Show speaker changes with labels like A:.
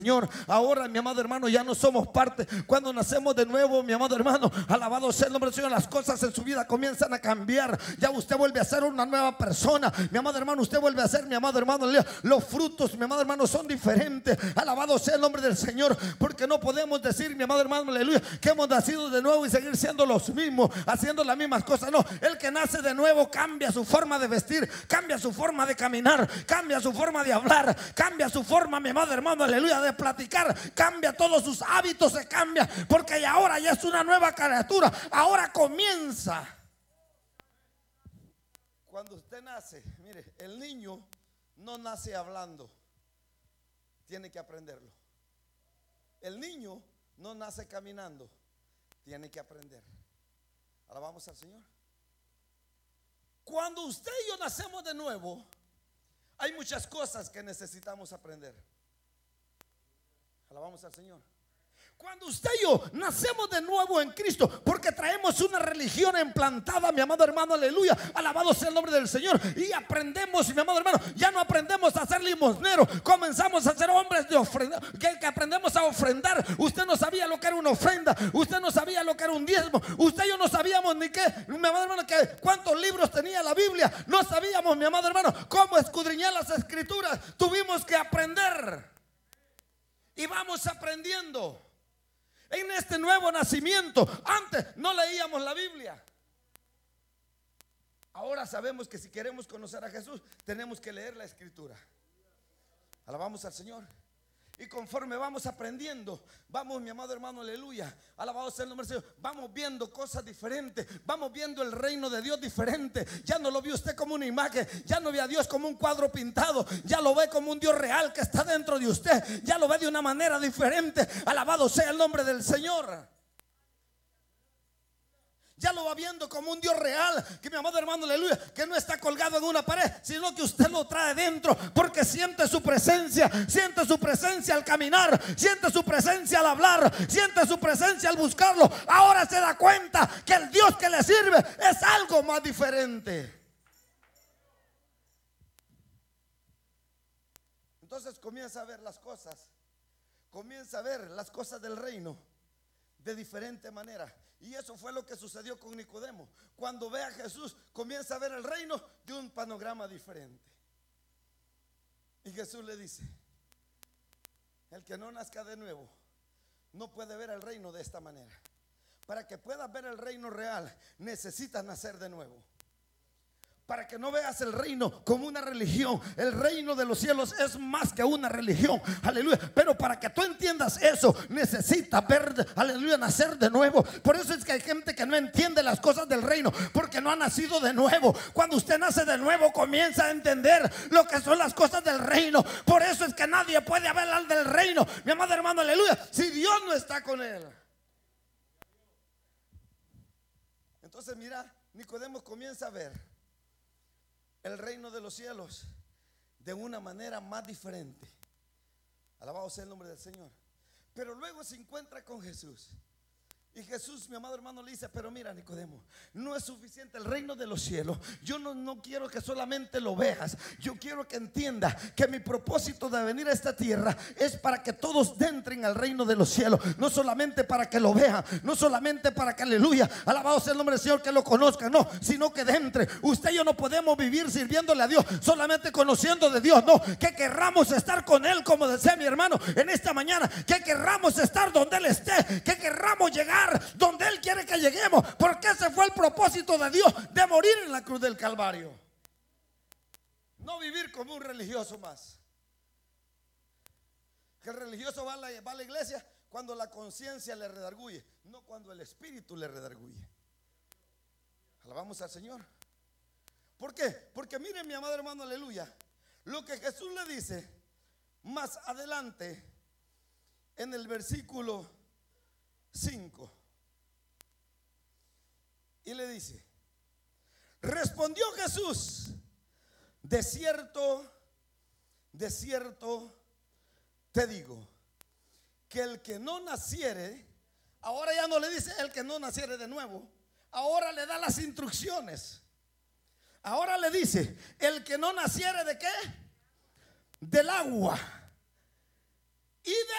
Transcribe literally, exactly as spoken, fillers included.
A: Señor, ahora mi amado hermano ya no somos parte. Cuando nacemos de nuevo, mi amado hermano, alabado sea el nombre del Señor, las cosas en su vida comienzan a cambiar. Ya usted vuelve a ser una nueva persona. Mi amado hermano, usted vuelve a ser, mi amado hermano, los frutos, mi amado hermano, son diferentes. Alabado sea el nombre del Señor, porque no podemos decir, mi amado hermano, aleluya, que hemos nacido de nuevo y seguir siendo los mismos, haciendo las mismas cosas. No, el que nace de nuevo cambia su forma de vestir, cambia su forma de caminar, cambia su forma de hablar, cambia su forma, mi amado hermano, aleluya, de platicar, cambia todos sus hábitos, se cambia, porque ya ahora ya es una nueva criatura. Ahora comienza. Cuando usted nace, mire, el niño no nace hablando, tiene que aprenderlo. El niño no nace caminando, tiene que aprender. Alabamos al Señor. Cuando usted y yo nacemos de nuevo, hay muchas cosas que necesitamos aprender. Alabamos al Señor. Cuando usted y yo nacemos de nuevo en Cristo, porque traemos una religión implantada, mi amado hermano, aleluya, alabado sea el nombre del Señor, y aprendemos, mi amado hermano, ya no aprendemos a ser limosneros, comenzamos a ser hombres de ofrenda, que, que aprendemos a ofrendar. Usted no sabía lo que era una ofrenda, usted no sabía lo que era un diezmo, usted y yo no sabíamos ni qué, mi amado hermano, que cuántos libros tenía la Biblia, no sabíamos, mi amado hermano, cómo escudriñar las escrituras. Tuvimos que aprender y vamos aprendiendo. En este nuevo nacimiento, antes no leíamos la Biblia. Ahora sabemos que si queremos conocer a Jesús, tenemos que leer la escritura. Alabamos al Señor. Y conforme vamos aprendiendo, vamos, mi amado hermano, aleluya, alabado sea el nombre del Señor, vamos viendo cosas diferentes, vamos viendo el reino de Dios diferente. Ya no lo ve usted como una imagen, ya no ve a Dios como un cuadro pintado, ya lo ve como un Dios real que está dentro de usted, ya lo ve de una manera diferente. Alabado sea el nombre del Señor. Ya lo va viendo como un Dios real, que mi amado hermano, aleluya, que no está colgado en una pared, sino que usted lo trae dentro, porque siente su presencia, siente su presencia al caminar, siente su presencia al hablar, siente su presencia al buscarlo. Ahora se da cuenta que el Dios que le sirve es algo más diferente. Entonces comienza a ver las cosas, comienza a ver las cosas del reino de diferente manera. Y eso fue lo que sucedió con Nicodemo. Cuando ve a Jesús, comienza a ver el reino de un panorama diferente. Y Jesús le dice: el que no nazca de nuevo no puede ver el reino de esta manera. Para que puedas ver el reino real, necesitas nacer de nuevo. Para que no veas el reino como una religión. El reino de los cielos es más que una religión, aleluya. Pero para que tú entiendas eso, necesitas ver, aleluya, nacer de nuevo. Por eso es que hay gente que no entiende las cosas del reino, porque no ha nacido de nuevo. Cuando usted nace de nuevo, comienza a entender lo que son las cosas del reino. Por eso es que nadie puede hablar del reino, mi amado hermano, aleluya, si Dios no está con él. Entonces mira, Nicodemo comienza a ver el reino de los cielos de una manera más diferente. Alabado sea el nombre del Señor. Pero luego se encuentra con Jesús. Y Jesús, mi amado hermano, le dice: pero mira, Nicodemo, no es suficiente el reino de los cielos. Yo no, no quiero que solamente lo veas. Yo quiero que entienda que mi propósito de venir a esta tierra es para que todos entren al reino de los cielos. No solamente para que lo vean, no solamente para que, aleluya, alabado sea el nombre del Señor, que lo conozcan, no, sino que entre. Usted y yo no podemos vivir sirviéndole a Dios solamente conociendo de Dios. No, que querramos estar con Él, como decía mi hermano en esta mañana, que querramos estar donde Él esté, que querramos llegar donde Él quiere que lleguemos, porque ese fue el propósito de Dios, de morir en la cruz del Calvario. No vivir como un religioso más. Que el religioso va a la, va a la iglesia cuando la conciencia le redarguye, no cuando el espíritu le redarguye. Alabamos al Señor. ¿Por qué? Porque miren, mi amado hermano, aleluya, lo que Jesús le dice más adelante en el versículo cinco, y le dice: respondió Jesús: de cierto, de cierto te digo, que el que no naciere, ahora ya no le dice el que no naciere de nuevo, ahora le da las instrucciones. Ahora le dice: el que no naciere de qué, del agua Y de